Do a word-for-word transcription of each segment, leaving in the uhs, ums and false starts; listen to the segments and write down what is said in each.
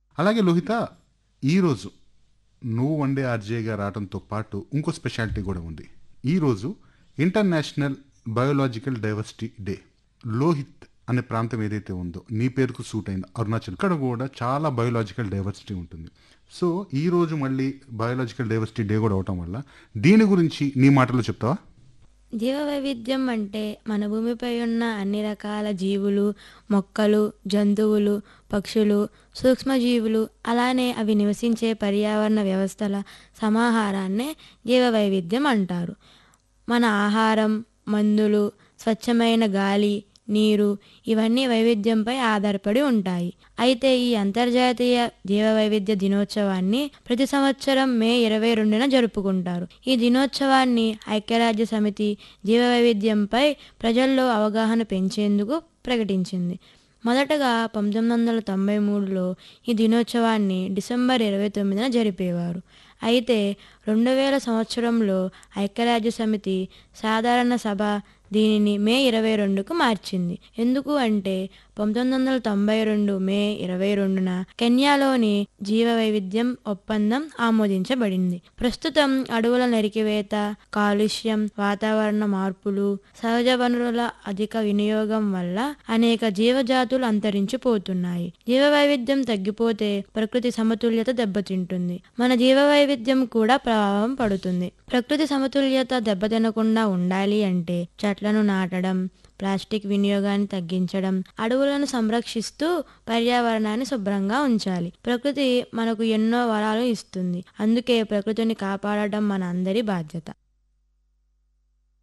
అలాగే లోహిత, ఈరోజు నువ్వు వన్డే ఆర్జేగా రావడంతో పాటు ఇంకో స్పెషాలిటీ కూడా ఉంది. ఈరోజు international biological diversity day. Lohit అనే ప్రాంతం ఏదైతే ఉందో నీ పేరుకు సూట్ అయింది అరుణాచల్, ఇక్కడ కూడా చాలా బయోలాజికల్ డైవర్సిటీ ఉంటుంది. సో ఈరోజు మళ్ళీ బయోలాజికల్ డైవర్సిటీ డే కూడా అవటం వల్ల దీని గురించి నీ మాటలో చెప్తావా? జీవ వైవిధ్యం అంటే మన భూమిపై ఉన్న అన్ని రకాల జీవులు, మొక్కలు, జంతువులు, పక్షులు, సూక్ష్మజీవులు, అలానే అవి నివసించే పర్యావరణ వ్యవస్థల సమాహారాన్నే జీవ వైవిధ్యం అంటారు. మన ఆహారం, మందులు, స్వచ్ఛమైన గాలి, నీరు ఇవన్నీ వైవిధ్యంపై ఆధారపడి ఉంటాయి. అయితే ఈ అంతర్జాతీయ జీవ వైవిధ్య దినోత్సవాన్ని ప్రతి సంవత్సరం మే ఇరవై రెండున జరుపుకుంటారు. ఈ దినోత్సవాన్ని ఐక్యరాజ్య సమితి జీవ వైవిధ్యంపై ప్రజల్లో అవగాహన పెంచేందుకు ప్రకటించింది. మొదటగా పంతొమ్మిది వందల తొంభై మూడులో ఈ దినోత్సవాన్ని డిసెంబర్ ఇరవై తొమ్మిదిన జరిపేవారు. అయితే రెండు వేల సంవత్సరంలో ఐక్యరాజ్య సమితి సాధారణ సభ దీనిని మే ఇరవై రెండుకు మార్చింది. ఎందుకు అంటే పంతొమ్మిది వందల తొంభై రెండు మే ఇరవై రెండున కెన్యాలోని జీవ వైవిధ్యం ఒప్పందం ఆమోదించబడింది. ప్రస్తుతం అడవుల నరికివేత, కాలుష్యం, వాతావరణ మార్పులు, సహజ వనరుల అధిక వినియోగం వల్ల అనేక జీవజాతులు అంతరించిపోతున్నాయి. జీవ వైవిధ్యం తగ్గిపోతే ప్రకృతి సమతుల్యత దెబ్బతింటుంది. మన జీవ వైవిధ్యం కూడా ప్రభావం పడుతుంది. ప్రకృతి సమతుల్యత దెబ్బతినకుండా ఉండాలి అంటే చెట్లను నాటడం, ప్లాస్టిక్ వినియోగాన్ని తగ్గించడం, అడవులను సంరక్షిస్తూ పర్యావరణాన్ని శుభ్రంగా ఉంచాలి. ప్రకృతి మనకు ఎన్నో వరాలు ఇస్తుంది. అందుకే ప్రకృతిని కాపాడటం మన అందరి బాధ్యత.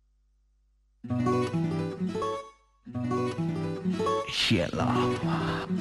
Sheila.